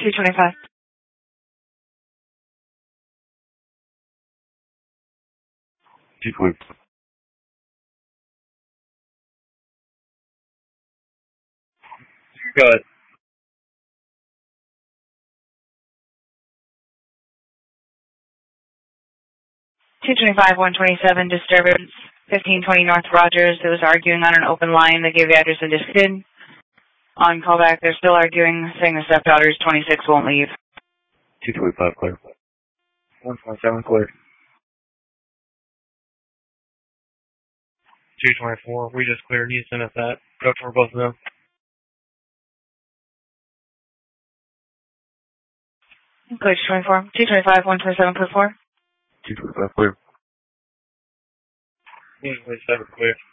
225. Go ahead. 225, 127, disturbance, 1520 North Rogers. It was arguing on an open line. They gave the address and disconnected. On callback, they're still arguing, saying the stepdaughter's 26 won't leave. 225 clear. 127 clear. 224, we just cleared Houston at that. Go for both of them. Clear 224. 225, 127, clear 4. 225 clear. 227 clear.